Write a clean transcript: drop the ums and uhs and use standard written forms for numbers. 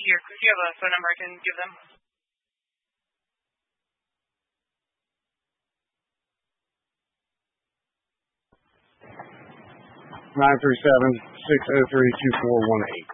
here. Do you have a phone number I can give them? 937-603-2418.